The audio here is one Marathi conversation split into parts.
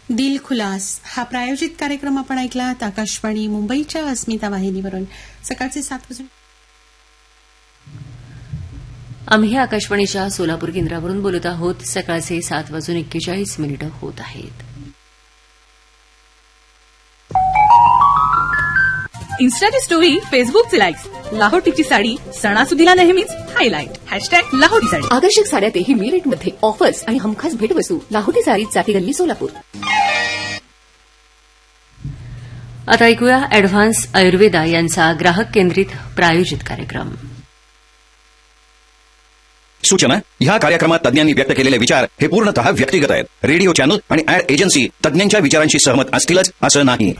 दिल खुलास हा प्रायोजित कार्यक्रम आपण ऐकलात आकाशवाणी मुंबईच्या अस्मिता वाहिनीवरून सकाळचे 7 वाजून. आम्ही आकाशवाणीच्या सोलापूर केंद्रावरून बोलत आहोत. सकाळचे 7:41 होत आहेत. इन्स्टाची स्टोरी, फेसबुकचे लाईक्स, लाहोटीची साडी सणासुदीला नेहमीच हायलाईट #लाहोटी साडी. आकर्षक साड्यातही मी रेटमध्ये ऑफर्स आणि हमखास भेटवस्तू. लाहोटी साडी, चाती गल्ली, सोलापूर. आता ऐकूया अॅडव्हान्स आयुर्वेदा यांचा ग्राहक केंद्रित प्रायोजित कार्यक्रम. सूचना: ह्या कार्यक्रमात तज्ञांनी व्यक्त केलेले विचार हे पूर्णतः व्यक्तिगत आहेत. रेडिओ चॅनल आणि ऍड एजन्सी तज्ञांच्या विचारांशी सहमत असतीलच असं नाही.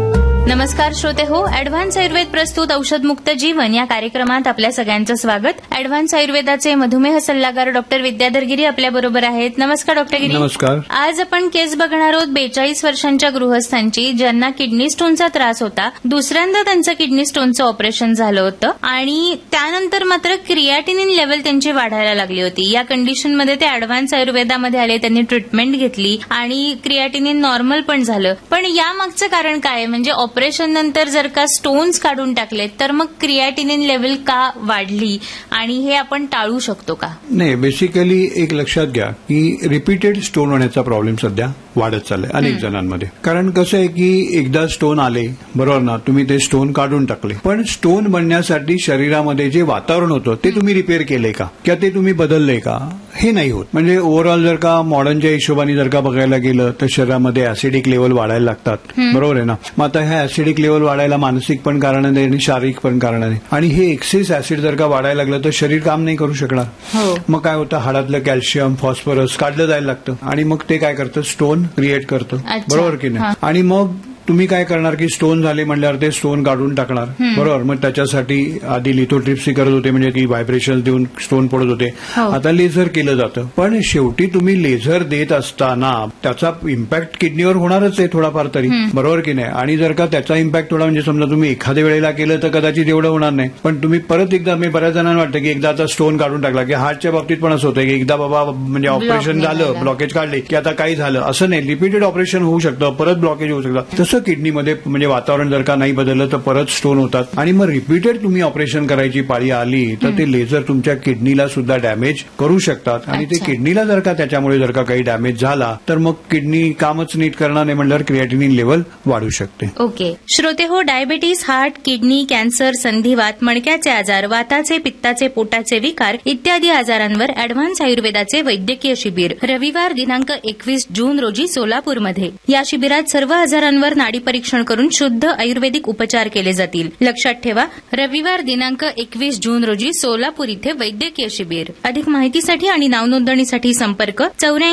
नमस्कार श्रोते हो, अॅडव्हान्स आयुर्वेद प्रस्तुत औषधमुक्त जीवन या कार्यक्रमात आपल्या सगळ्यांचं स्वागत. अॅडव्हान्स आयुर्वेदाचे मधुमेह सल्लागार डॉक्टर विद्याधर गिरी आपल्याबरोबर आहेत. नमस्कार डॉक्टर गिरी. नमस्कार. आज आपण केस बघणार आहोत 42 वर्षांच्या गृहस्थांची, ज्यांना किडनी स्टोनचा त्रास होता. दुसऱ्यांदा त्यांचं किडनी स्टोनचं ऑपरेशन झालं होतं आणि त्यानंतर मात्र क्रिएटिनिन लेवल त्यांची वाढायला लागली होती. या कंडिशनमध्ये ते अॅडव्हान्स आयुर्वेदामध्ये आले, त्यांनी ट्रीटमेंट घेतली आणि क्रिएटिनिन नॉर्मल पण झालं. पण यामागचं कारण काय, म्हणजे ऑपरेशन नंतर जर का स्टोन्स काढून टाकले तर मग क्रिएटिनिन लेवल का वाढली आणि हे आपण टाळू शकतो का? नाही, बेसिकली एक लक्षात घ्या की रिपीटेड स्टोन होण्याचा प्रॉब्लेम सध्या वाढत चाललाय अनेक जणांमध्ये. कारण कसं आहे की एकदा स्टोन आले, बरोबर ना, तुम्ही ते स्टोन काढून टाकले, पण स्टोन बनण्यासाठी शरीरामध्ये जे वातावरण होतं ते तुम्ही रिपेअर केले का किंवा ते तुम्ही बदलले का, हे नाही होत. म्हणजे ओव्हरऑल जर का मॉडर्नच्या हिशोबाने जर का बघायला गेलं तर शरीरामध्ये ऍसिडिक लेवल वाढायला लागतात, बरोबर आहे ना. मग आता ह्या ऍसिडिक लेवल वाढायला मानसिक पण कारण आहे आणि शारीरिक पण कारण आहे. आणि हे एक्सेस ऍसिड जर का वाढायला लागलं तर शरीर काम नाही करू शकणार. मग काय होतं, हाडातलं कॅल्शियम, फॉस्फरस काढलं जायला लागतं आणि मग ते काय करतं, स्टोन क्रिएट करतं, बरोबर की नाही. आणि मग तुम्ही काय करणार की स्टोन झाले म्हटल्यावर ते स्टोन काढून टाकणार, बरोबर. मग त्याच्यासाठी आधी लिथोट्रिप्सी करत होते, म्हणजे की व्हायब्रेशन देऊन स्टोन पडत होते. आता लेझर केलं जातं. पण शेवटी तुम्ही लेझर देत असताना त्याचा इम्पॅक्ट किडनीवर होणारच आहे थोडाफार तरी, बरोबर की नाही. आणि जर का त्याचा इम्पॅक्ट थोडा, म्हणजे समजा तुम्ही एखाद्या वेळेला केलं तर कदाचित एवढं होणार नाही, पण तुम्ही परत एकदा, मी बऱ्याच जणांना वाटतं की एकदा आता स्टोन काढून टाकला की हार्टच्या बाबतीत पण असं होतं की एकदा बाबा म्हणजे ऑपरेशन झालं, ब्लॉकेज काढले की आता काही झालं असं नाही. रिपीटेड ऑपरेशन होऊ शकतं, परत ब्लॉकेज होऊ शकतं. तसं किडनीमध्ये म्हणजे वातावरण जर का नाही बदललं तर परत स्टोन होतात आणि मग रिपीटेड तुम्ही ऑपरेशन करायची पाळी आली तर ते लेझर तुमच्या किडनीला सुद्धा डॅमेज करू शकतात. आणि ते किडनीला जर का त्याच्यामुळे जर का काही डॅमेज झाला तर मग किडनी कामच नीट करणार नाही म्हटल्यावर क्रिएटिनिन लेवल वाढू शकते. ओके श्रोते हो, डायबिटीस, हार्ट, किडनी, कॅन्सर, संधिवात, मणक्याचे आजार, वाताचे, पित्ताचे, पोटाचे विकार इत्यादी आजारांवर अॅडव्हान्स आयुर्वेदाचे वैद्यकीय शिबिर रविवार दिनांक 21 जून रोजी सोलापूरमध्ये. या शिबिरात सर्व आजारांवर नाडी परीक्षण करून शुद्ध आयुर्वेदिक उपचार केले जातील. लक्षात ठेवा, रविवार दिनांक 21 जून रोजी सोलापूर इथे वैद्यकीय शिबिर. अधिक माहितीसाठी आणि नावनोंदणीसाठी संपर्क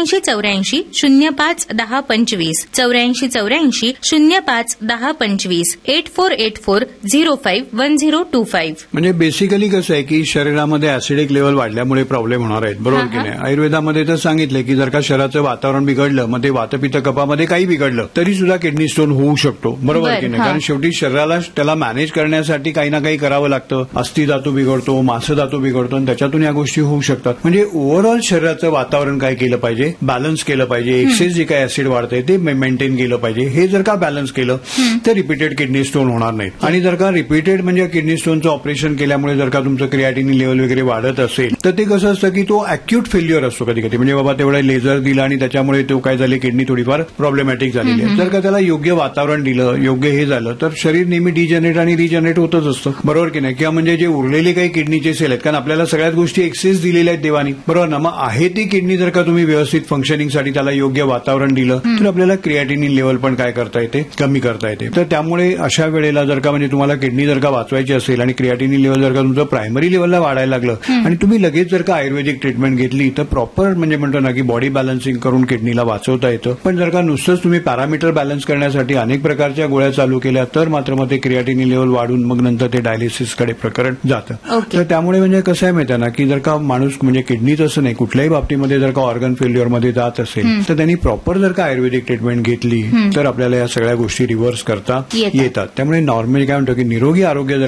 8484 05 10 25 8484 05 10 25 8484 05 1025. म्हणजे बेसिकली कसं आहे की शरीरामध्ये ऍसिडिक लेवल वाढल्यामुळे प्रॉब्लेम होणार आहेत, बरोबर की नाही. आयुर्वेदामध्ये तर सांगितलं की जर का शरीराचं वातावरण बिघडलं, मग ते वातपित्त कफामध्ये काही बिघडलं तरी सुद्धा किडनी स्टोन होऊ शकतो, बरोबर की नाही. कारण शेवटी शरीराला त्याला मॅनेज करण्यासाठी काही ना काही करावं लागतं. अस्थिधातू बिघडतो, मांसधातू बिघडतो आणि त्याच्यातून या गोष्टी होऊ शकतात. म्हणजे ओव्हरऑल शरीराचं वातावरण काय केलं पाहिजे, बॅलन्स केलं पाहिजे. एक्सेस जे काही ऍसिड वाढतंय ते मेंटेन केलं पाहिजे. हे जर का बॅलन्स केलं तर रिपीटेड किडनी स्टोन होणार नाही. आणि जर का रिपीटेड म्हणजे किडनी स्टोनचं ऑपरेशन केल्यामुळे जर का तुमचं क्रिएटिनिन लेवल वगैरे वाढत असेल तर ते कसं असतं की तो अॅक्यूट फेल्युअर असतो कधी कधी. म्हणजे बाबा तेवढा लेझर दिला आणि त्याच्यामुळे तो काय झाले, किडनी थोडीफार प्रॉब्लेमॅटिक झालेली आहे. जर का त्याला योग्य वातावरण दिलं, योग्य हे झालं तर शरीर नेहमी डिजनरेट आणि रिजनरेट होतच असतं, बरोबर की नाही. किंवा म्हणजे जे उरलेले काही किडनीचे सेल आहेत, कारण आपल्याला सगळ्याच गोष्टी एक्सेस दिलेल्या आहेत देवानी, बरोबर ना. मग आहे ती किडनी जर का तुम्ही व्यवस्थित फंक्शनिंगसाठी त्याला योग्य वातावरण दिलं तर आपल्याला क्रिएटिनिन लेवल पण काय करता येते, कमी करता येते. तर त्यामुळे अशा वेळेला जर का म्हणजे तुम्हाला किडनी जर का वाचवायची असेल आणि क्रिएटिनिन लेवल जर का तुमचं प्रायमरी लेवलला वाढायला लागलं आणि तुम्ही लगेच जर का आयुर्वेदिक ट्रीटमेंट घेतली तर प्रॉपर म्हणजे म्हणतो ना की बॉडी बॅलन्सिंग करून किडनीला वाचवता येतं. पण जर का नुसतंच तुम्ही पॅरामीटर बॅलन्स करण्यासाठी अनेक प्रकारच्या गोळ्या चालू केल्या तर मात्र मग ते क्रिएटिनिन लेवल वाढून मग नंतर ते डायलिसिसकडे प्रकरण जातं. तर त्यामुळे म्हणजे कसं आहे माहिती आहे ना की जर का माणूस म्हणजे किडनीच असं नाही, कुठल्याही बाबतीमध्ये जर का ऑर्गन फेल्युअरमध्ये जात असेल तर त्यांनी प्रॉपर जर का आयुर्वेदिक ट्रीटमेंट घेतली तर आपल्याला या सगळ्या गोष्टी रिव्हर्स करता येतात. त्यामुळे नॉर्मली काय म्हणतो की निरोगी आरोग्य